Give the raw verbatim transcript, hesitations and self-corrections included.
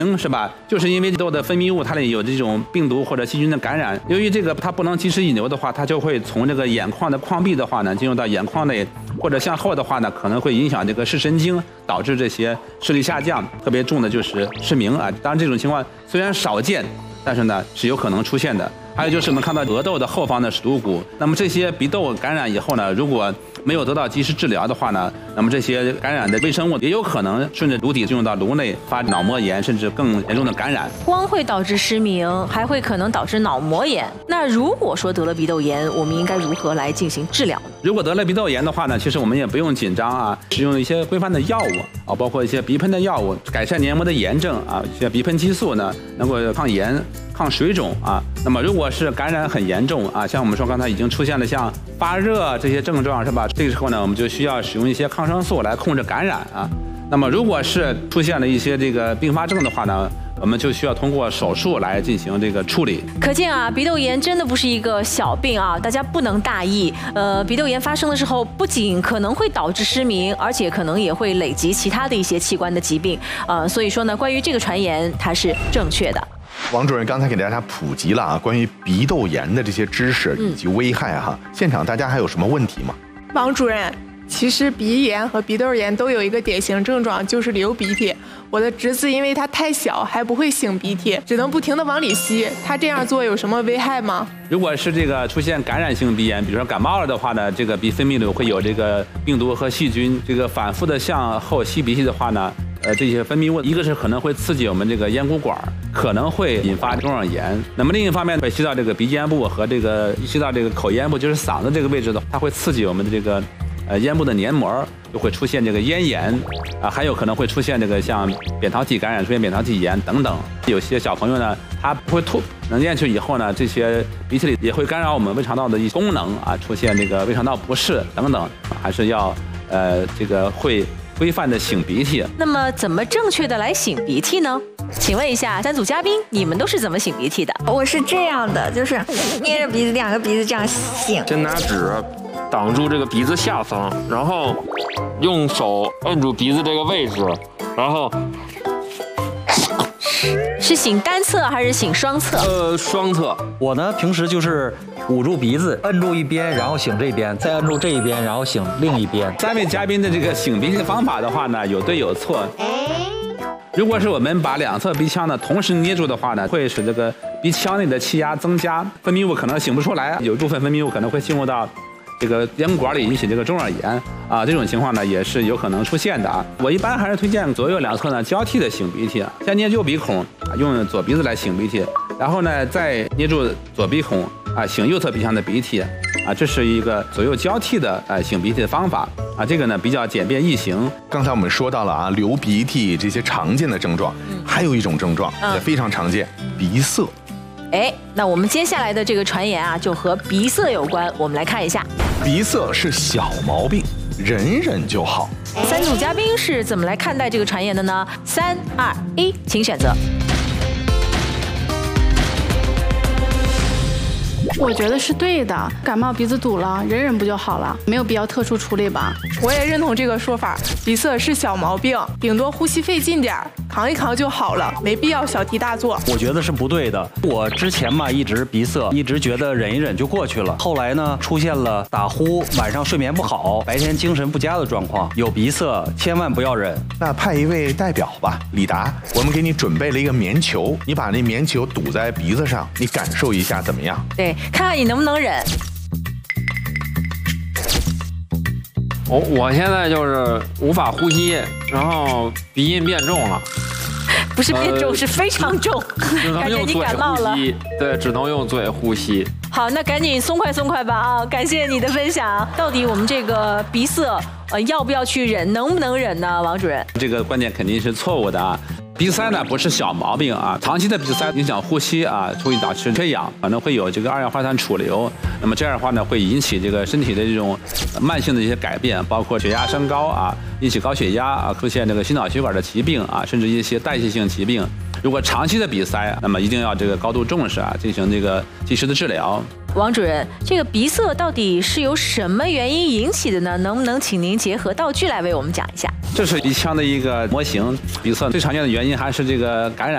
嗯，是吧？就是因为鼻窦的分泌物它里有这种病毒或者细菌的感染，由于这个它不能及时引流的话，它就会从这个眼眶的眶壁的话呢，进入到眼眶内，或者向后的话呢，可能会影响这个视神经，导致这些视力下降，特别重的就是失明啊。当然这种情况虽然少见，但是呢是有可能出现的。还有就是我们看到额窦的后方的颅骨，那么这些鼻窦感染以后呢，如果没有得到及时治疗的话呢，那么这些感染的微生物也有可能顺着颅底进入到颅内，发脑膜炎，甚至更严重的感染。 光会导致失明，还会可能导致脑膜炎。那如果说得了鼻窦炎，我们应该如何来进行治疗呢？ 如果得了鼻窦炎的话呢，其实我们也不用紧张啊，使用一些规范的药物啊，包括一些鼻喷的药物，改善黏膜的炎症啊，一些鼻喷激素呢，能够抗炎、抗水肿啊。那么如果是感染很严重啊，像我们说刚才已经出现了像发热这些症状是吧？这个时候呢，我们就需要使用一些抗生素来控制感染啊。那么如果是出现了一些这个并发症的话呢，我们就需要通过手术来进行这个处理。 可见啊，鼻窦炎真的不是一个小病啊，大家不能大意。呃，鼻窦炎发生的时候，不仅可能会导致失明，而且可能也会累及其他的一些器官的疾病。呃，所以说呢，关于这个传言，它是正确的。 王主任刚才给大家普及了啊，关于鼻窦炎的这些知识以及危害哈。嗯、现场大家还有什么问题吗？ 王主任，其实鼻炎和鼻窦炎都有一个典型症状，就是流鼻涕。我的侄子因为他太小，还不会擤鼻涕，只能不停地往里吸。他这样做有什么危害吗？ 如果是这个出现感染性鼻炎，比如说感冒了的话呢，这个鼻分泌里会有这个病毒和细菌，这个反复的向后吸鼻涕的话呢，呃，这些分泌物，一个是可能会刺激我们这个咽鼓管，可能会引发中耳炎。那么另一方面会吸到这个鼻尖部和这个吸到这个口咽部，就是嗓子这个位置的，它会刺激我们的这个呃咽部的黏膜，就会出现这个咽炎啊，还有可能会出现这个像扁桃体感染，出现扁桃体炎等等。有些小朋友呢，他不会吐，能咽去以后呢，这些鼻涕里也会干扰我们胃肠道的一些功能啊，出现这个胃肠道不适等等，还是要呃这个会规范的擤鼻涕。 那么怎么正确的来擤鼻涕呢？请问一下三组嘉宾，你们都是怎么擤鼻涕的？ 我是这样的，就是捏着鼻子，两个鼻子这样擤。 先拿纸挡住这个鼻子下方，然后用手摁住鼻子这个位置，然后是擤单侧还是擤双侧？ 呃，双侧。 我呢，平时就是捂住鼻子，摁住一边，然后擤这边，再摁住这一边，然后擤另一边。 三位嘉宾的这个擤鼻涕的方法的话呢，有对有错。如果是我们把两侧鼻腔呢同时捏住的话呢，会使这个鼻腔内的气压增加，分泌物可能擤不出来，有一部分分泌物可能会进入到这个咽鼓管里，引起这个中耳炎啊，这种情况呢也是有可能出现的啊。我一般还是推荐左右两侧呢交替的擤鼻涕，先捏右鼻孔，用左鼻子来擤鼻涕，然后呢再捏住左鼻孔啊擤右侧鼻腔的鼻涕啊，这是一个左右交替的呃擤鼻涕的方法啊，这个呢比较简便易行。 刚才我们说到了啊，流鼻涕这些常见的症状，嗯、还有一种症状、嗯、也非常常见，鼻塞。 哎，那我们接下来的这个传言啊，就和鼻塞有关，我们来看一下。 鼻塞是小毛病，忍忍就好。 三组嘉宾是怎么来看待这个传言的呢？三二一，请选择。 我觉得是对的，感冒鼻子堵了，忍忍不就好了，没有必要特殊处理吧。 我也认同这个说法，鼻塞是小毛病，顶多呼吸费劲点儿，扛一扛就好了，没必要小题大做。 我觉得是不对的。我之前嘛一直鼻塞，一直觉得忍一忍就过去了。后来呢，出现了打呼、晚上睡眠不好、白天精神不佳的状况。有鼻塞千万不要忍。 那派一位代表吧，李达，我们给你准备了一个棉球，你把那棉球堵在鼻子上，你感受一下怎么样？ 对，看看你能不能忍。 我我现在就是无法呼吸，然后鼻音变重了。 不是变重，呃、是非常重，感觉你感冒了。 对，只能用嘴呼吸。 好，那赶紧松快松快吧啊！感谢你的分享。到底我们这个鼻塞，呃，要不要去忍，能不能忍呢？王主任， 这个观点肯定是错误的啊。鼻塞呢不是小毛病啊，长期的鼻塞影响呼吸啊，会导致缺氧，可能会有这个二氧化碳储留。那么这样的话呢，会引起这个身体的这种慢性的一些改变，包括血压升高啊，引起高血压啊，出现这个心脑血管的疾病啊，甚至一些代谢性疾病。如果长期的鼻塞，那么一定要这个高度重视啊，进行这个及时的治疗。 王主任，这个鼻塞到底是由什么原因引起的呢？能不能请您结合道具来为我们讲一下？ 这是鼻腔的一个模型，鼻塞最常见的原因还是这个感染。